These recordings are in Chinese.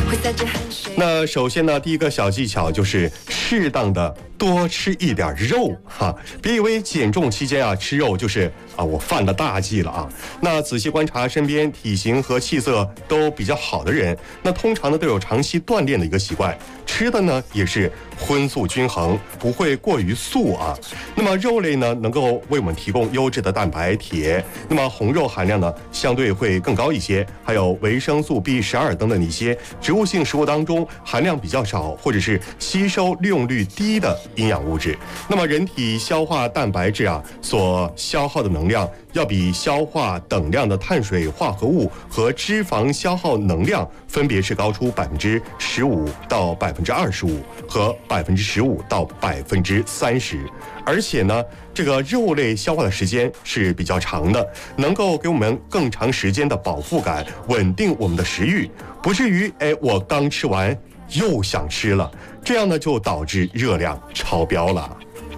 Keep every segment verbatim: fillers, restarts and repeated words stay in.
那首先呢，第一个小技巧就是适当的多吃一点肉哈，别以为减重期间啊吃肉就是啊我犯了大忌了啊。那仔细观察身边体型和气色都比较好的人，那通常呢都有长期锻炼的一个习惯，吃的呢也是荤素均衡，不会过于素啊。那么肉类呢能够为我们提供优质的蛋白、铁，那么红肉含量呢相对会更高一些，还有维生素 B 十二 等等的一些植物性食物当中含量比较少或者是吸收利用率低的营养物质。那么人体消化蛋白质啊所消耗的能量要比消化等量的碳水化合物和脂肪消耗能量分别是高出百分之十五到百分之二十五和百分之十五到百分之三十。而且呢，这个肉类消化的时间是比较长的，能够给我们更长时间的饱腹感，稳定我们的食欲，不至于哎我刚吃完又想吃了，这样呢就导致热量超标了。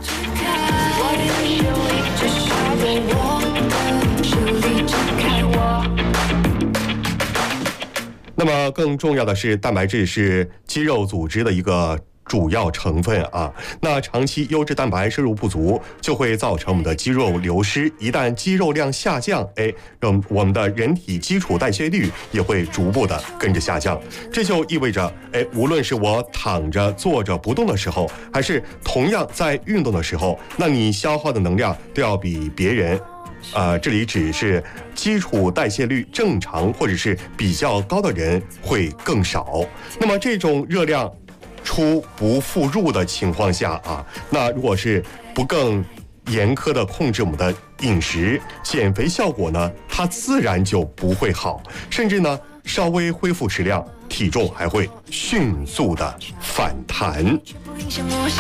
那么更重要的是，蛋白质是肌肉组织的一个主要成分啊，那长期优质蛋白摄入不足，就会造成我们的肌肉流失。一旦肌肉量下降，哎，让我们的人体基础代谢率也会逐步的跟着下降。这就意味着，哎，无论是我躺着、坐着不动的时候，还是同样在运动的时候，那你消耗的能量都要比别人。呃，这里只是基础代谢率正常或者是比较高的人会更少。那么这种热量出不复入的情况下啊，那如果是不更严苛的控制我们的饮食，减肥效果呢，它自然就不会好，甚至呢稍微恢复食量，体重还会迅速的反弹。